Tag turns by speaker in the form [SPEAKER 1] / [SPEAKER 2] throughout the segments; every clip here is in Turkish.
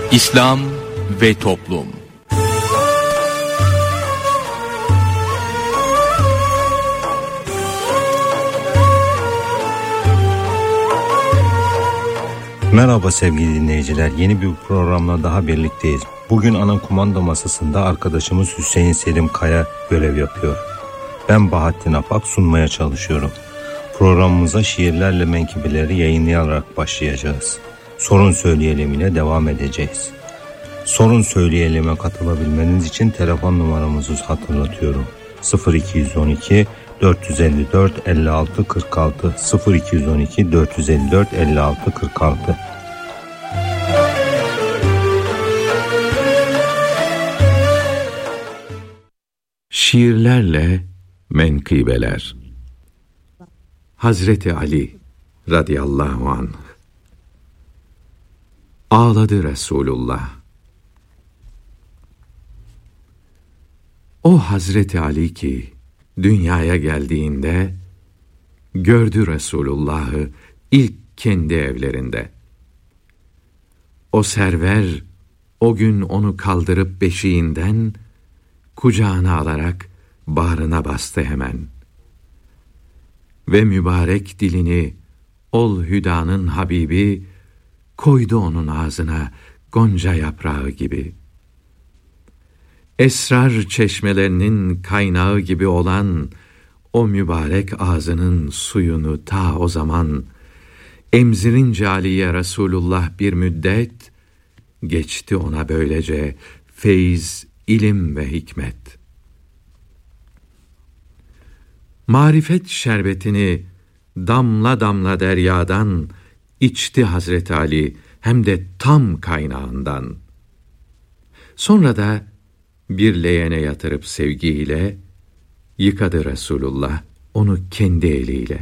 [SPEAKER 1] İslam ve Toplum.
[SPEAKER 2] Merhaba sevgili dinleyiciler, yeni bir programla daha birlikteyiz. Bugün ana kumanda masasında arkadaşımız Hüseyin Selim Kaya görev yapıyor. Ben Bahattin Apak sunmaya çalışıyorum. Programımıza şiirlerle menkıbeleri yayınlayarak başlayacağız. Sorun söyleyelim ile devam edeceğiz. Sorun söyleyelime katılabilmeniz için telefon numaramızı hatırlatıyorum. 0212 454 56 46 0212 454 56 46.
[SPEAKER 3] Şiirlerle menkıbeler. Hazreti Ali radıyallahu anh. Ağladı Resulullah. O Hazreti Ali ki dünyaya geldiğinde gördü Resulullah'ı ilk kendi evlerinde. O server o gün onu kaldırıp beşiğinden kucağına alarak bağrına bastı hemen. Ve mübarek dilini ol hüdanın Habibi koydu onun ağzına gonca yaprağı gibi. Esrar çeşmelerinin kaynağı gibi olan o mübarek ağzının suyunu ta o zaman emzirince Ali'ye Resulullah bir müddet geçti ona böylece feyiz, ilim ve hikmet. Marifet şerbetini damla damla deryadan içti Hazreti Ali, hem de tam kaynağından. Sonra da bir leğene yatırıp sevgiyle yıkadı Resulullah onu kendi eliyle.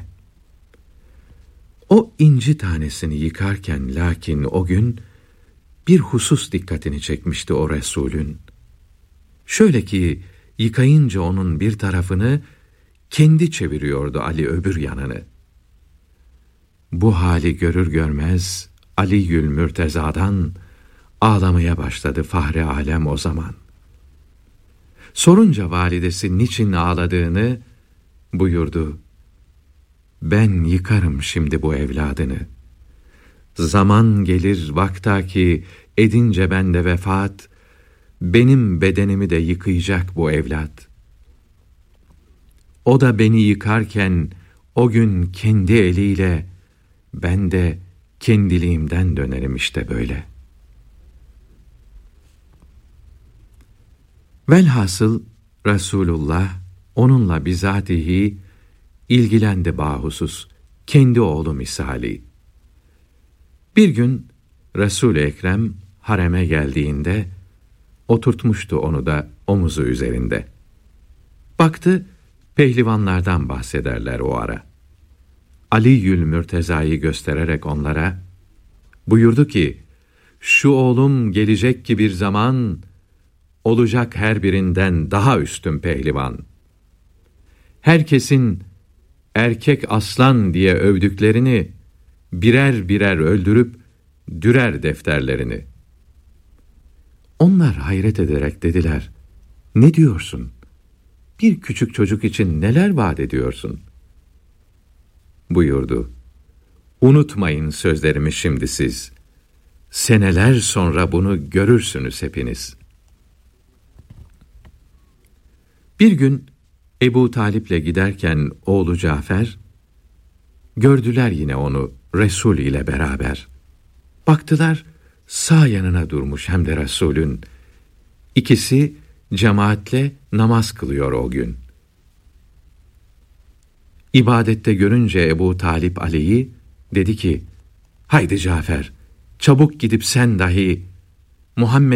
[SPEAKER 3] O inci tanesini yıkarken lakin o gün bir husus dikkatini çekmişti o Resulün. Şöyle ki yıkayınca onun bir tarafını kendi çeviriyordu Ali öbür yanını. Bu hali görür görmez Ali'ül Mürteza'dan ağlamaya başladı Fahri Alem o zaman. Sorunca validesi niçin ağladığını buyurdu. Ben yıkarım şimdi bu evladını. Zaman gelir vaktaki edince bende vefat, benim bedenimi de yıkayacak bu evlat. O da beni yıkarken o gün kendi eliyle, ben de kendiliğimden dönerim işte böyle. Velhasıl Resulullah onunla bizatihi ilgilendi bahusus, kendi oğlu misali. Bir gün Resul-i Ekrem hareme geldiğinde oturtmuştu onu da omuzu üzerinde. Baktı pehlivanlardan bahsederler o ara. Ali'ül Mürteza'yı göstererek onlara buyurdu ki, şu oğlum gelecek ki bir zaman olacak her birinden daha üstün pehlivan. Herkesin erkek aslan diye övdüklerini birer birer öldürüp dürer defterlerini. Onlar hayret ederek dediler, ne diyorsun? Bir küçük çocuk için neler vaat ediyorsun? Buyurdu, unutmayın sözlerimi şimdi siz. Seneler sonra bunu görürsünüz hepiniz. Bir gün Ebu Talip'le giderken oğlu Cafer, gördüler yine onu Resul ile beraber. Baktılar sağ yanına durmuş hem de Resulün. İkisi cemaatle namaz kılıyor o gün. İbadette görünce Ebu Talip Ali'yi dedi ki, haydi Cafer, çabuk gidip sen dahi Muhammed